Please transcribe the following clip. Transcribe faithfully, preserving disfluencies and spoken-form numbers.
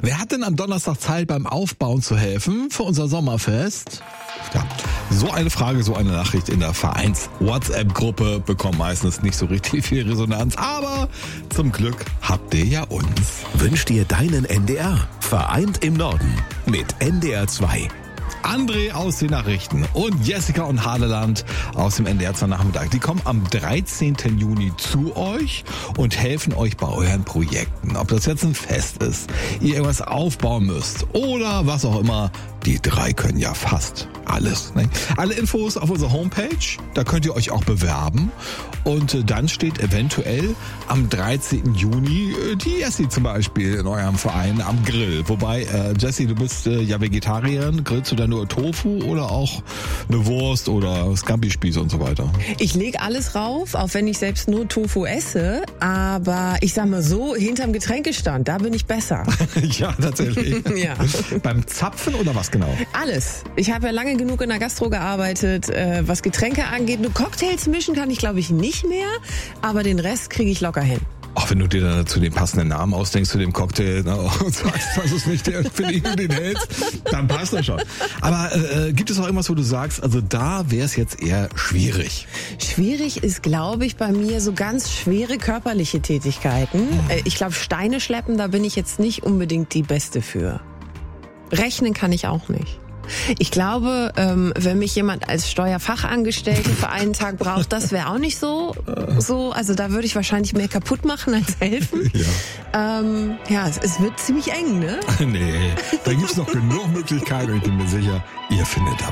Wer hat denn am Donnerstag Zeit, beim Aufbauen zu helfen für unser Sommerfest? Ja, so eine Frage, so eine Nachricht in der Vereins-WhatsApp-Gruppe bekommt meistens nicht so richtig viel Resonanz. Aber zum Glück habt ihr ja uns. Wünsch dir deinen N D R. Vereint im Norden mit N D R zwei. André aus den Nachrichten und Jessica und Hadeland aus dem N D R zwei Nachmittag. Die kommen am dreizehnten Juni zu euch und helfen euch bei euren Projekten. Ob das jetzt ein Fest ist, ihr irgendwas aufbauen müsst oder was auch immer. Die drei können ja fast alles. Ne? Alle Infos auf unserer Homepage. Da könnt ihr euch auch bewerben. Und dann steht eventuell am dreizehnten Juni die Jessie zum Beispiel in eurem Verein am Grill. Wobei, äh, Jessie, du bist äh, ja Vegetarierin. Grillst du da nur Tofu oder auch eine Wurst oder Scampi-Spieße und so weiter? Ich lege alles rauf, auch wenn ich selbst nur Tofu esse. Aber ich sag mal so, hinterm Getränkestand, da bin ich besser. Ja, tatsächlich. Ja. Beim Zapfen oder was genau? Alles. Ich habe ja lange genug in der Gastro gearbeitet, äh, was Getränke angeht. Nur Cocktails mischen kann ich, glaube ich, nicht mehr. Aber den Rest kriege ich locker hin. Auch wenn du dir dann zu dem passenden Namen ausdenkst zu dem Cocktail, ne, und sagst, das ist nicht der, für den du den hältst, dann passt das schon. Aber äh, gibt es auch irgendwas, wo du sagst, also da wäre es jetzt eher schwierig? Schwierig ist, glaube ich, bei mir so ganz schwere körperliche Tätigkeiten. Hm. Äh, ich glaube, Steine schleppen, da bin ich jetzt nicht unbedingt die Beste für. Rechnen kann ich auch nicht. Ich glaube, ähm, wenn mich jemand als Steuerfachangestellte für einen Tag braucht, das wäre auch nicht so, so. Also da würde ich wahrscheinlich mehr kaputt machen als helfen. Ja, ähm, ja es, es wird ziemlich eng, ne? Nee, da gibt's noch genug Möglichkeiten und ich bin mir sicher, ihr findet da